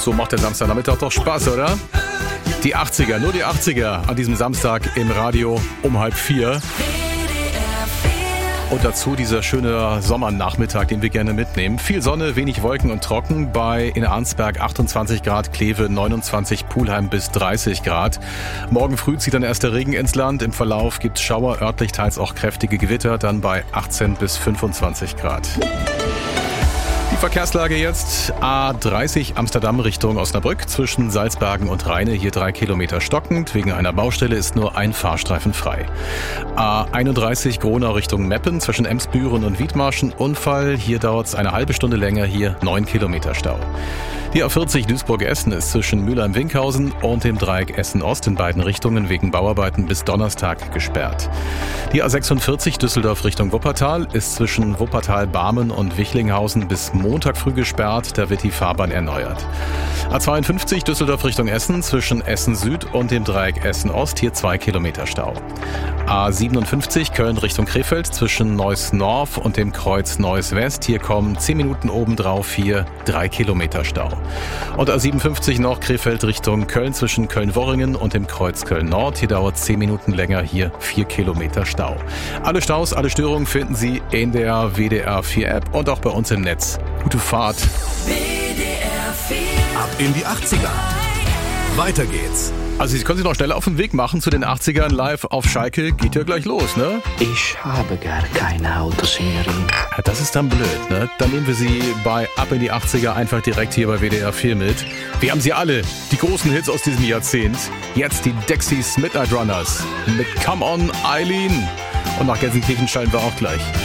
So macht der Samstagnachmittag doch Spaß, oder? Die 80er, nur die 80er an diesem Samstag im Radio um 3:30. Und dazu dieser schöne Sommernachmittag, den wir gerne mitnehmen. Viel Sonne, wenig Wolken und trocken. Bei in Arnsberg 28 Grad, Kleve 29, Pulheim bis 30 Grad. Morgen früh zieht dann erst der Regen ins Land. Im Verlauf gibt es Schauer, örtlich teils auch kräftige Gewitter, dann bei 18 bis 25 Grad. Die Verkehrslage jetzt: A30 Amsterdam Richtung Osnabrück zwischen Salzbergen und Rheine, hier 3 Kilometer stockend. Wegen einer Baustelle ist nur ein Fahrstreifen frei. A31 Gronau Richtung Meppen zwischen Emsbüren und Wiedmarschen, Unfall. Hier dauert es eine halbe Stunde länger, hier 9 Kilometer Stau. Die A40 Duisburg-Essen ist zwischen Mülheim-Winkhausen und dem Dreieck Essen-Ost in beiden Richtungen wegen Bauarbeiten bis Donnerstag gesperrt. Die A46 Düsseldorf Richtung Wuppertal ist zwischen Wuppertal-Barmen und Wichlinghausen bis Montag früh gesperrt, da wird die Fahrbahn erneuert. A52 Düsseldorf Richtung Essen zwischen Essen Süd und dem Dreieck Essen Ost, hier 2 Kilometer Stau. A57 Köln Richtung Krefeld zwischen Neuss North und dem Kreuz Neuss West, hier kommen 10 Minuten obendrauf, hier 3 Kilometer Stau. Und A57 noch Krefeld Richtung Köln zwischen Köln-Worringen und dem Kreuz Köln Nord, hier dauert 10 Minuten länger, hier 4 Kilometer Stau. Alle Staus, alle Störungen finden Sie in der WDR 4 App und auch bei uns im Netz. Gute Fahrt. WDR 4. Ab in die 80er. Weiter geht's. Also Sie können sich noch schneller auf den Weg machen zu den 80ern live auf Schalke. Geht ja gleich los, ne? Ich habe gar keine Autos mehr. Ja, das ist dann blöd, ne? Dann nehmen wir Sie bei Ab in die 80er einfach direkt hier bei WDR 4 mit. Wir haben sie alle, die großen Hits aus diesem Jahrzehnt. Jetzt die Dexys Midnight Runners mit Come On Eileen. Und nach Gelsenkirchen schalten wir auch gleich.